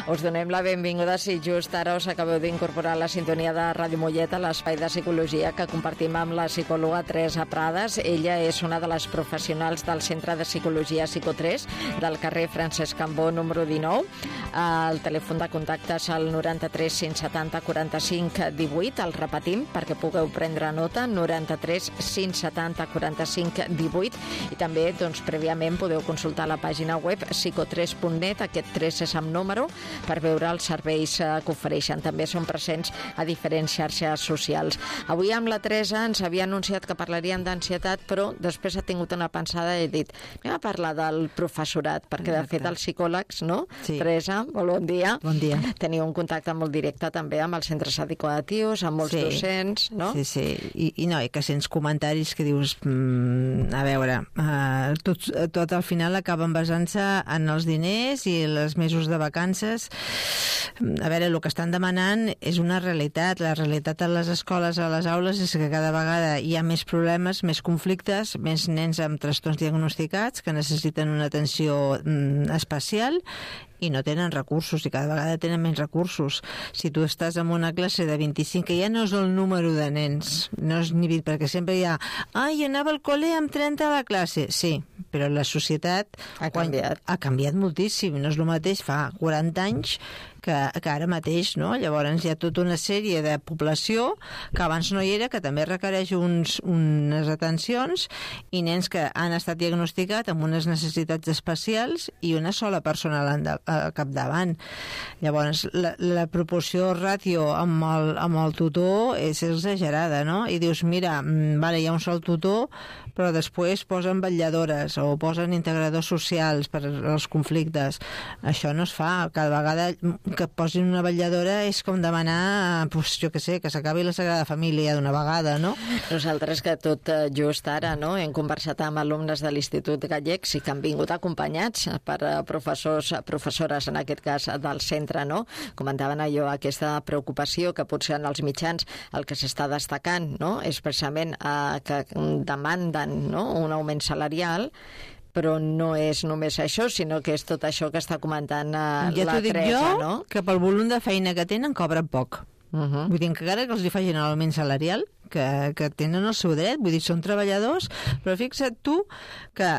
Us donem la benvinguda si just ara us acabeu d'incorporar a la sintonia de Ràdio Mollet, a l'espai de psicologia que compartim amb la psicòloga Teresa Prades. Ella és una de les professionals del Centre de Psicologia Psico3 del carrer Francesc Cambó número 19. El telèfon de contacte és el 93 570 45 18. El repetim perquè pugueu prendre nota, 93 570 45 18. I també, doncs, prèviament podeu consultar la pàgina web psico3.net, aquest 3 és amb número, per veure els serveis que ofereixen. També són presents a diferents xarxes socials. Avui amb la Teresa ens havia anunciat que parlarien d'ansietat, però després ha tingut una pensada i he dit, anem a parlar del professorat, perquè de fet els psicòlegs, no? Sí. Teresa, molt bon dia. Bon dia. Teniu un contacte molt directe també amb els centres educatius, amb molts docents, no? Sí. I no, i que sents comentaris que dius, a veure, tot al final acaben basant-se en els diners i els mesos de vacances. A veure, el que estan demanant és una realitat. La realitat a les escoles, a les aules, és que cada vegada hi ha més problemes, més conflictes, més nens amb trastorns diagnosticats que necessiten una atenció especial i no tenen recursos, i cada vegada tenen menys recursos. Si tu estàs en una classe de 25, que ja no és el número de nens, no és ni 20, perquè sempre hi ha jo anava al col·le amb 30 a la classe. Sí, però la societat ha canviat moltíssim. No és el mateix fa 40 anys que ara mateix, no? Llavors hi ha tota una sèrie de població que abans no hi era, que també requereix unes atencions, i nens que han estat diagnosticats amb unes necessitats especials i una sola persona al capdavant. Llavors, la proporció ràtio amb el tutor és exagerada, no? I dius, mira, vale, hi ha un sol tutor, però després posen vetlladores o posen integradors socials per als conflictes. Això no es fa. Cada vegada que posin una vetlladora és com demanar, jo què sé, que s'acabi la Sagrada Família d'una vegada, no? Nosaltres, que tot just ara, no, hem conversat amb alumnes de l'Institut Gallecs i que han vingut acompanyats per professores, en aquest cas del centre, no? Comentaven allò, aquesta preocupació que potser en els mitjans el que s'està destacant, no?, és precisament que demanden, no?, un augment salarial, però no és només això, sinó que és tot això que està comentant la Teresa, no? Ja t'ho dic jo, que pel volum de feina que tenen cobren poc. Vull dir que encara que els hi facin l'augment salarial, que tenen el seu dret, vull dir, són treballadors, però fixa't tu que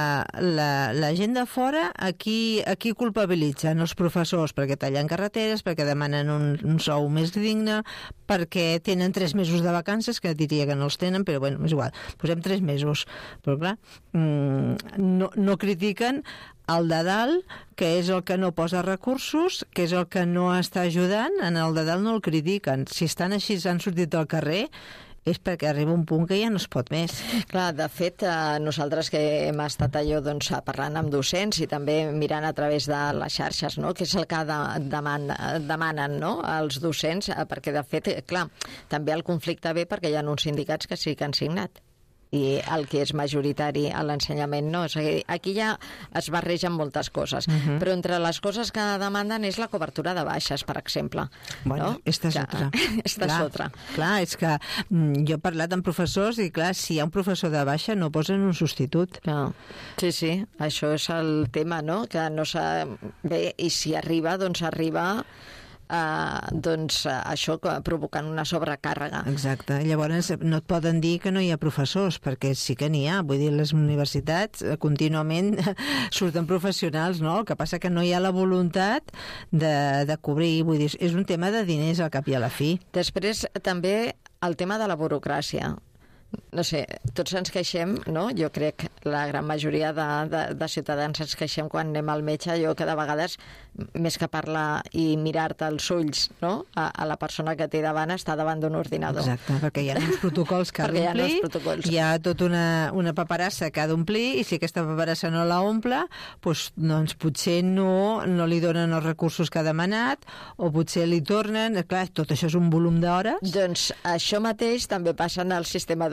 la gent de fora aquí culpabilitzen els professors perquè tallen carreteres, perquè demanen un sou més digne, perquè tenen 3 mesos de vacances, que diria que no els tenen, però bueno, és igual, posem 3 mesos, però clar, no critiquen el de dalt, que és el que no posa recursos, que és el que no està ajudant. En el de dalt no el critiquen. Si estan així, han sortit al carrer, és perquè arriba un punt que ja no es pot més. Clar, de fet, nosaltres que hem estat allò, doncs, parlant amb docents i també mirant a través de les xarxes, no?, que és el que demanen, no?, els docents, perquè de fet, clar, també el conflicte ve perquè hi ha uns sindicats que sí que han signat, i el que és majoritari a l'ensenyament no. O sigui, aquí ja es barregen moltes coses, però entre les coses que demanden és la cobertura de baixes, per exemple. Bueno, no? Esta és otra. Clar, és que jo he parlat amb professors i clar, si hi ha un professor de baixa no posen un substitut. No. Sí, això és el tema, no?, que no bé, i si arriba, doncs arriba això provocant una sobrecàrrega. Exacte, llavors no et poden dir que no hi ha professors, perquè sí que n'hi ha, vull dir, les universitats contínuament surten professionals, no? El que passa que no hi ha la voluntat de cobrir, vull dir, és un tema de diners al cap i a la fi. Després també el tema de la burocràcia. No sé, tots ens queixem, no? Jo crec que la gran majoria de ciutadans ens queixem quan anem al metge, jo que de vegades, més que parlar i mirar-te els ulls, no?, a la persona que té davant, està davant d'un ordinador. Exacte, perquè hi ha uns protocols que ha d'omplir, hi ha tota una paperassa que ha d'omplir, i si aquesta paperassa no la omple, doncs potser no li donen els recursos que ha demanat, o potser li tornen, clar, tot això és un volum d'hores. Doncs això mateix també passa en el sistema educatiu.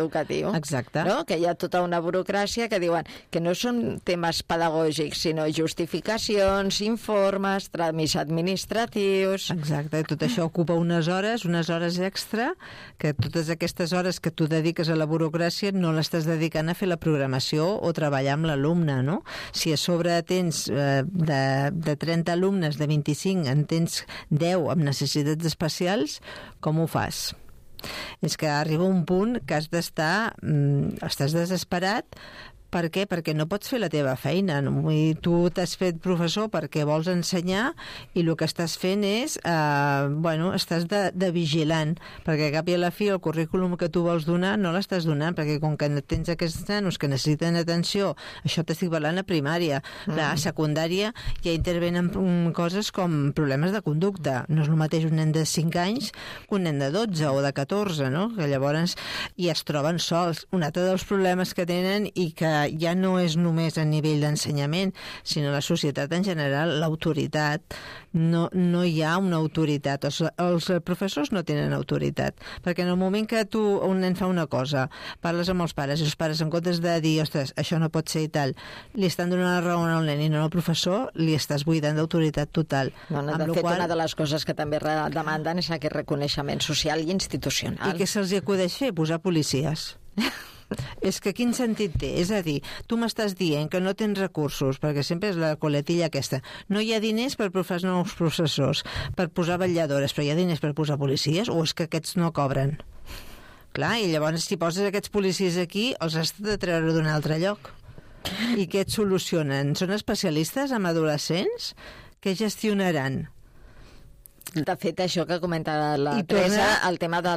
educatiu. Exacte. No? Que hi ha tota una burocràcia que diuen que no són temes pedagògics, sinó justificacions, informes, tràmits administratius... Exacte, i tot això ocupa unes hores extra, que totes aquestes hores que tu dediques a la burocràcia no l'estàs dedicant a fer la programació o treballar amb l'alumne, no? Si a sobre tens de 30 alumnes, de 25, en tens 10 amb necessitats especials, com ho fas? És que arriba un punt que has d'estar... estàs desesperat. Per què? Perquè no pots fer la teva feina. Tu t'has fet professor perquè vols ensenyar i el que estàs fent és, estàs de vigilant, perquè a cap i a la fi el currículum que tu vols donar no l'estàs donant, perquè com que tens aquests nanos que necessiten atenció, això t'estic parlant a primària, a secundària ja intervenen coses com problemes de conducta. No és el mateix un nen de 5 anys que un nen de 12 o de 14, no? Que llavors ja es troben sols. Un altre dels problemes que tenen i que ja no és només a nivell d'ensenyament, sinó la societat en general, l'autoritat. No hi ha una autoritat. Els professors no tenen autoritat, perquè en el moment que un nen fa una cosa, parles amb els pares, i els pares en comptes de dir, ostres, això no pot ser i tal, li estan donant la raó al nen i no al professor, li estàs buidant d'autoritat total. Bueno, de fet, una de les coses que també demanden és aquest reconeixement social i institucional. I què se'ls acudeix fer? Posar policies. És que quin sentit té? És a dir, tu m'estàs dient que no tens recursos, perquè sempre és la coletilla aquesta. No hi ha diners per posar nous professors, per posar vetlladores, però hi ha diners per posar policies, o és que aquests no cobren? Clar, i llavors si poses aquests policies aquí, els has de treure d'un altre lloc. I què et solucionen? Són especialistes en adolescents? Què gestionaran? De fet, això que comenta la Teresa, el tema de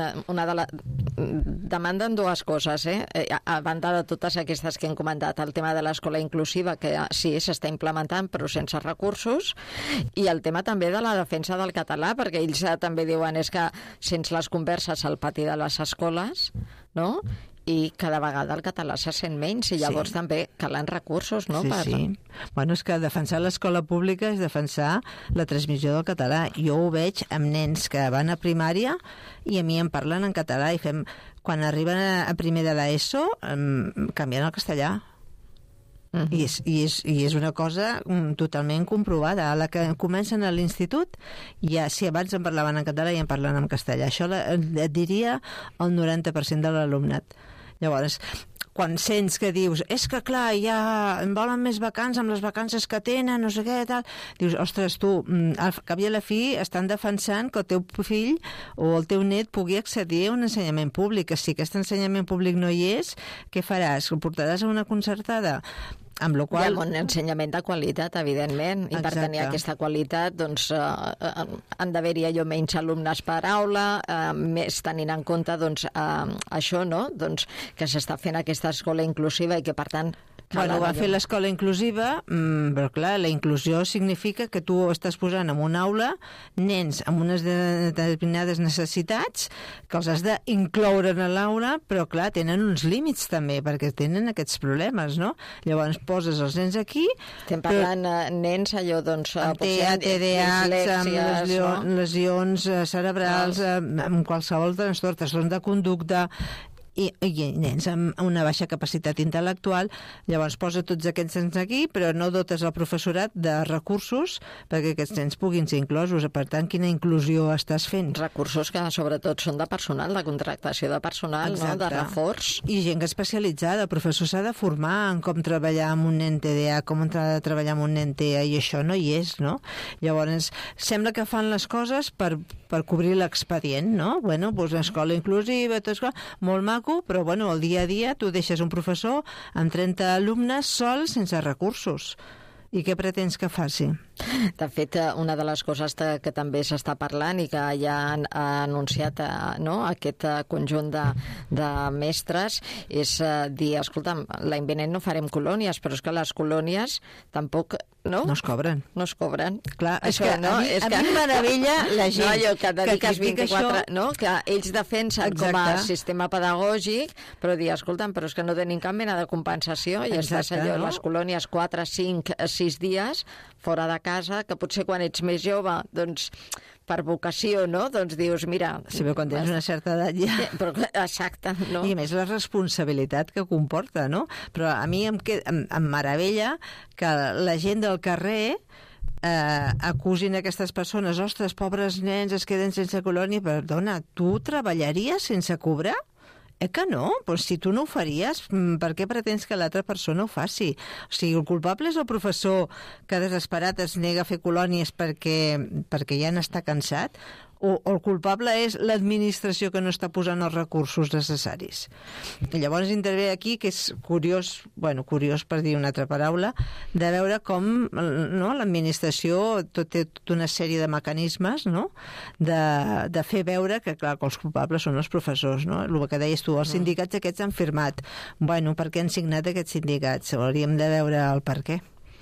demanden dues coses, a banda de totes aquestes que hem comentat, el tema de l'escola inclusiva, que sí, s'està implementant, però sense recursos, i el tema també de la defensa del català, perquè ells també diuen és que sense les converses al pati de les escoles, no?, i cada vegada el català se sent menys i llavors també calen recursos, no? Sí. Bueno, és que defensar l'escola pública és defensar la transmissió del català. Jo ho veig amb nens que van a primària i a mi em parlen en català i quan arriben a primer de l'ESO canvien al castellà. I és una cosa totalment comprovada. A la que comencen a l'institut, ja, si abans em parlaven en català i em parlen en castellà. Això et diria el 90% de l'alumnat. Llavors, quan sents que dius és que clar, ja em volen més vacances amb les vacances que tenen, no sé què, tal, dius, ostres, tu, al cap i a la fi estan defensant que el teu fill o el teu net pugui accedir a un ensenyament públic, que si aquest ensenyament públic no hi és, què faràs? Ho portaràs a una concertada? Amb la qual... I amb un ensenyament de qualitat, evidentment, i per tenir aquesta qualitat doncs, han d'haver-hi allò menys alumnes per aula, més tenint en compte doncs, això, no? Doncs, que s'està fent aquesta escola inclusiva i que, per tant... Bueno, va fer l'escola inclusiva, però clar, la inclusió significa que tu estàs posant en una aula nens amb unes determinades necessitats que els has d'incloure en l'aula, però clar, tenen uns límits també, perquè tenen aquests problemes, no? Llavors poses els nens aquí... Estem parlant nens allò, doncs... Amb TDAH, amb lesions cerebrals, amb qualsevol trastorn de conducta... I nens amb una baixa capacitat intel·lectual, llavors posa tots aquests nens aquí, però no dotes el professorat de recursos perquè aquests nens puguin ser inclosos. Per tant, quina inclusió estàs fent? Recursos que sobretot són de personal, de contractació de personal, no? De reforç. I gent especialitzada. El professor s'ha de formar en com treballar amb un nen TDA, com ha de treballar amb un nen TEA, i això no hi és, no? Llavors, sembla que fan les coses per cobrir l'expedient, no? Bueno, doncs escola inclusiva, tot això, molt maco, però bueno, el dia a dia tu deixes un professor amb 30 alumnes sols sense recursos. I què pretens que faci? De fet, una de les coses que també s'està parlant i que ja han anunciat aquest conjunt de mestres és dir, escolta'm, l'any vinent no farem colònies, però és que les colònies tampoc... No es cobren. No es cobren. Clar, és que a mi meravella la gent... No, allò que dediques 24... Això... No? Que ells defensen com a sistema pedagògic, però dir, escolta'm, però és que no tenim cap mena de compensació i estàs allò, les colònies 4, 5, 6 dies fora de casa, que potser quan ets més jove, doncs, per vocació, no? Doncs dius, mira... Sí, però quan tens una certa edat ja... Però, exacte, no? I a més la responsabilitat que comporta, no? Però a mi em meravella que la gent del carrer acusin aquestes persones, ostres, pobres nens, es queden sense colònia. Perdona, tu treballaries sense cobrar? Que no? Doncs si tu no ho faries, per què pretens que l'altra persona ho faci? O sigui, el culpable és el professor que desesperat es nega a fer colònies perquè ja n'està cansat? O el culpable és l'administració que no està posant els recursos necessaris? I llavors intervé aquí, que és curiós per dir una altra paraula, de veure com l'administració té tota una sèrie de mecanismes, no? de fer veure que, clar, que els culpables són els professors, no? El que deies tu, els sindicats aquests han firmat. Bueno, per què han signat aquests sindicats? Hauríem de veure el per què.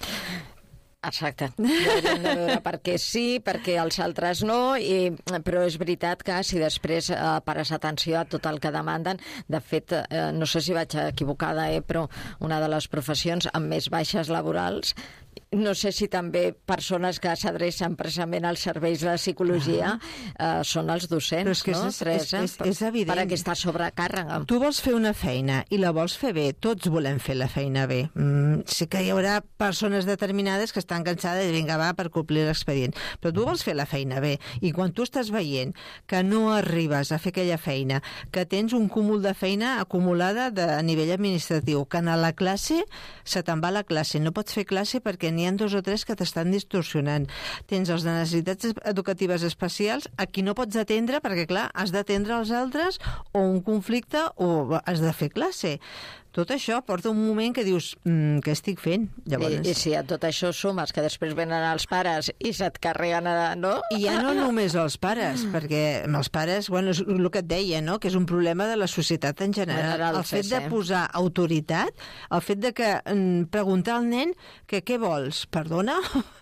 Exacte. Hauríem de veure per què sí, perquè els altres no, però és veritat que si després pares atenció a tot el que demanden, de fet, no sé si vaig equivocada, però una de les professions amb més baixes laborals, no sé si també persones que s'adrecen precisament als serveis de psicologia són els docents, però és que no, Teresa? És evident. Per aquesta sobrecàrrega. Tu vols fer una feina i la vols fer bé, tots volem fer la feina bé. Sí que hi haurà persones determinades que estan cansades i vinga, va, per complir l'expedient. Però tu vols fer la feina bé, i quan tu estàs veient que no arribes a fer aquella feina, que tens un cúmul de feina acumulada a nivell administratiu, que a la classe se te'n va la classe, no pots fer classe perquè n'hi ha 2 o 3 que t'estan distorsionant. Tens els de necessitats educatives especials a qui no pots atendre perquè, clar, has d'atendre els altres o un conflicte o has de fer classe. Tot això porta un moment que dius, què estic fent? Llavors... I si a tot això sumes que després venen els pares i se't carreguen, no? I ja no només els pares, perquè els pares, és el que et deia, no? Que és un problema de la societat en general. El fet de posar autoritat, el fet de que preguntar al nen que què vols? Perdona?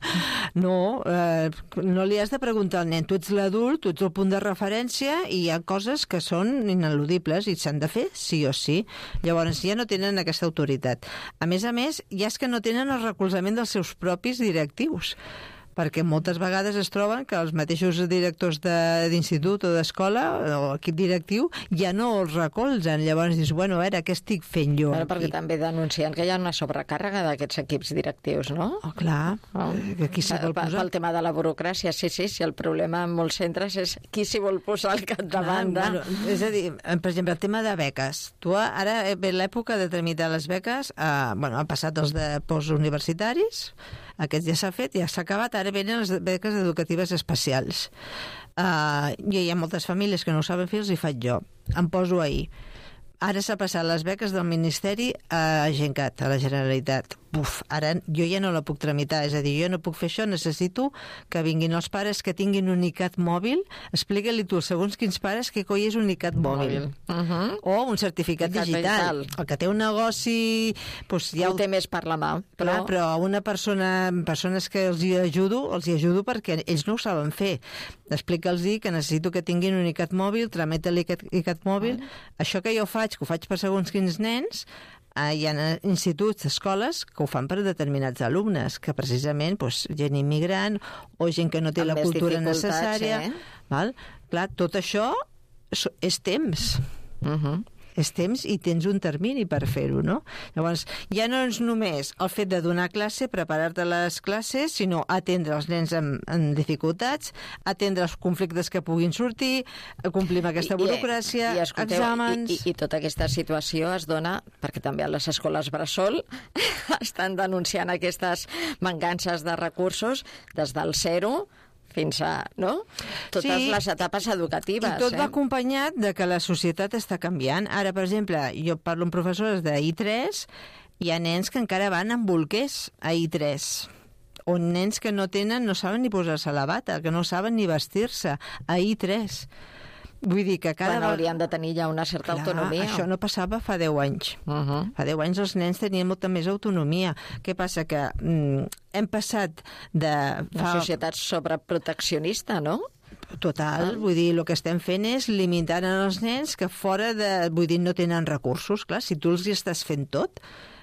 No, no li has de preguntar al nen. Tu ets l'adult, tu ets el punt de referència i hi ha coses que són ineludibles i s'han de fer sí o sí. Llavors ja no tenen aquesta autoritat. A més, ja és que no tenen el recolzament dels seus propis directius, perquè moltes vegades es troben que els mateixos directors d'institut o d'escola o equip directiu ja no els recolzen. Llavors dius, a veure, què estic fent jo? Perquè també denuncien que hi ha una sobrecàrrega d'aquests equips directius, no? Oh, clar, qui s'hi vol posar? Pel tema de la burocràcia, sí, el problema en molts centres és qui s'hi vol posar al capdavant. És a dir, per exemple, el tema de beques. Tu ara ve l'època de tramitar les beques, han passat els de postuniversitaris, aquest ja s'ha fet, ja s'ha acabat, ara venen les beques educatives especials. I hi ha moltes famílies que no ho saben fer, els hi faig jo. Em poso ahir. Ara s'ha passat les beques del Ministeri a Gencat, a la Generalitat. Ara jo ja no la puc tramitar, és a dir, jo no puc fer això, necessito que vinguin els pares que tinguin un ICAT mòbil. Explica-li tu, segons quins pares, què coi és un ICAT mòbil. O un certificat digital. El que té un negoci... ja ho té més per la mà. Però a una persones que els hi ajudo perquè ells no ho saben fer. Explica'ls que necessito que tinguin un ICAT mòbil, tramita l'ICAT mòbil. Això que jo faig, que ho faig per segons quins nens, hi ha instituts, escoles, que ho fan per determinats alumnes, que precisament gent immigrant o gent que no té la cultura necessària. Val? Clar, tot això és temps. És temps i tens un termini per fer-ho, no? Llavors, ja no és només el fet de donar classe, preparar-te les classes, sinó atendre els nens amb dificultats, atendre els conflictes que puguin sortir, complir amb aquesta burocràcia, exàmens... I tota aquesta situació es dona perquè també a les escoles bressol estan denunciant aquestes mancances de recursos des del 0 fins a, no? Totes les etapes educatives. I tot va acompanyat de que la societat està canviant. Ara, per exemple, jo parlo amb professores de I3, hi ha nens que encara van amb bolquers a I3, o nens que no saben ni posar-se la bata, que no saben ni vestir-se a I3. Vull dir que haurien de tenir ja una certa autonomia. Això no passava fa 10 anys. Fa 10 anys els nens tenien molta més autonomia. Què passa? Que hem passat de... Una societat sobreproteccionista, no? Total, vull dir, el que estem fent és limitant els nens que fora de... Vull dir, no tenen recursos. Clar, si tu els hi estàs fent tot,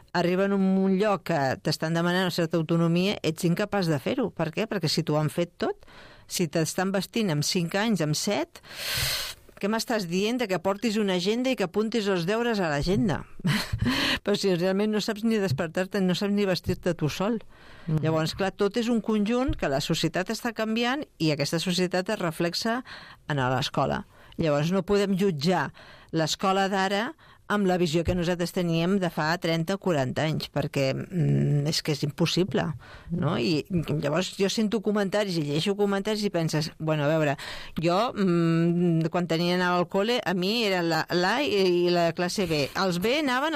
arriben a un lloc que t'estan demanant una certa autonomia, ets incapaç de fer-ho. Per què? Perquè si t'ho han fet tot, si t'estan vestint amb 5 anys, amb 7... Què m'estàs dient de que portis una agenda i que apuntis els deures a l'agenda? Però si realment no saps ni despertar-te, no saps ni vestir-te tu sol. Llavors, clar, tot és un conjunt que la societat està canviant i aquesta societat es reflexa en l'escola. Llavors, no podem jutjar l'escola d'ara amb la visió que nosaltres teníem de fa 30 o 40 anys, perquè és que és impossible, no? I llavors jo sento comentaris i llegeixo comentaris i penses, bueno, a veure, jo quan anava al col·le, a mi era l'A i la classe B. Els B anaven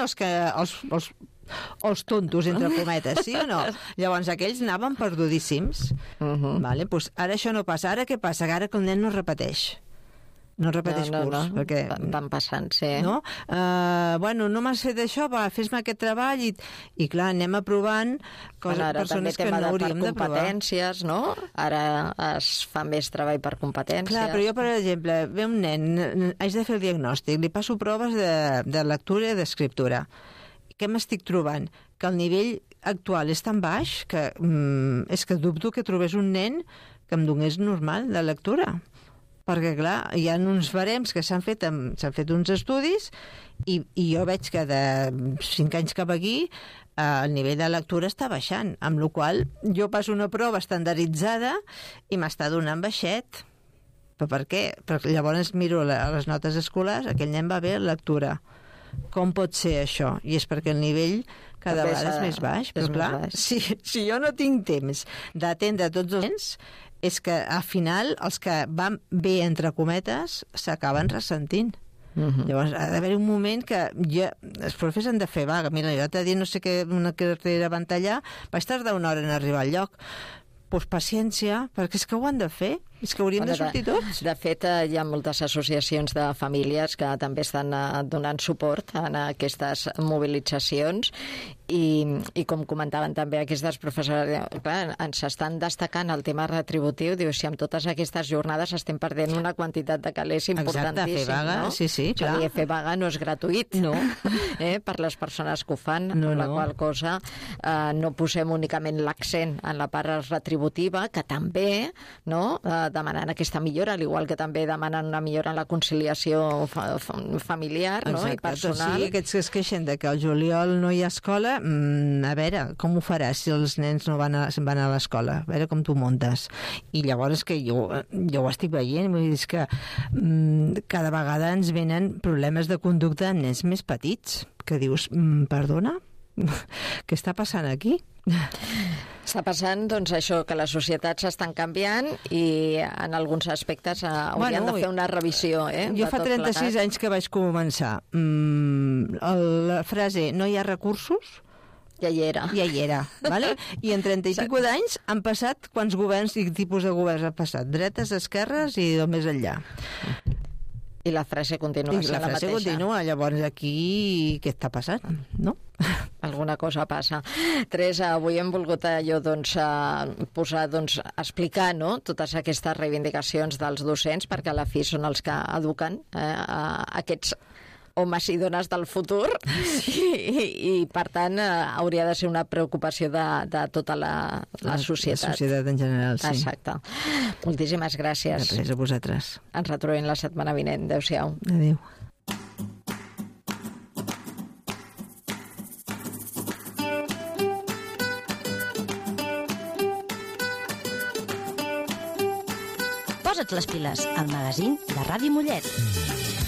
els tontos, entre cometes, sí o no? Llavors aquells anaven perdudíssims. Vale? Pues ara això no passa. Ara què passa? Ara que el nen no repeteix. No repeteix curs. Perquè, van passant, sí. No? Bueno, no m'has fet això, va, fes-me aquest treball i clar, anem aprovant persones que no hauríem d'aprovar. Competències, no? Ara es fa més treball per competències. Clar, però jo, per exemple, ve un nen, haig de fer el diagnòstic, li passo proves de lectura i d'escriptura. Què m'estic trobant? Que el nivell actual és tan baix que és que dubto que trobés un nen que em donés normal de lectura. Perquè, clar, hi ha uns barems que s'han fet uns estudis i jo veig que de 5 anys cap aquí el nivell de lectura està baixant, amb la qual jo passo una prova estandarditzada i m'està donant baixet. Però per què? Perquè llavors miro les notes escolars, aquell nen va bé a lectura. Com pot ser això? I és perquè el nivell cada vegada és més baix. Però clar, si jo no tinc temps d'atendre tots els nens, és que al final els que van bé, entre cometes, s'acaben ressentint. Llavors ha d'haver un moment que els professors han de fer vaga. Mira, jo t'he dit no sé què, una carretera van tallar, vaig tardar 1 hora en arribar al lloc. Doncs paciència, perquè és que ho han de fer. És que hauríem de sortir tots. De fet, hi ha moltes associacions de famílies que també estan donant suport a aquestes mobilitzacions i com comentaven també aquestes professores, clar, ens estan destacant el tema retributiu, diu, si amb totes aquestes jornades estem perdent una quantitat de calés importantíssim. Exacte, fer vaga, no? sí, clar. Fer vaga no és gratuït, no. Per les persones que ho fan, amb la qual cosa no posem únicament l'accent en la part retributiva, que també, no?, demanant aquesta millora, al igual que també demanen una millora en la conciliació familiar, no?, i personal. Sí, aquests que es queixen de que al juliol no hi ha escola, a veure, com ho faràs si els nens no van a l'escola? A veure com t'ho muntes. I llavors que jo ho estic veient, vull dir, és que cada vegada ens venen problemes de conducta en nens més petits, que dius, perdona? Què està passant aquí? Està passant, doncs, això, que les societats estan canviant i en alguns aspectes haurien de fer una revisió. Jo fa 36 anys que vaig començar. La frase no hi ha recursos ja hi era. Vale? I en 30 i escaig d'anys han passat quants governs i tipus de governs han passat? Dretes, esquerres i del més enllà. I la frase continua sent la mateixa. La frase continua, llavors aquí què està passant, no? Alguna cosa passa. Teresa, avui hem volgut posar, explicar, no?, totes aquestes reivindicacions dels docents, perquè a la fi són els que eduquen aquests homes i dones del futur i per tant hauria de ser una preocupació de tota la societat. La societat en general, sí. Exacte. Moltíssimes gràcies. Gràcies a vosaltres. Ens retrobem la setmana vinent. Adéu-siau. Adéu. Posa't les piles, al magazín de Ràdio Mollet.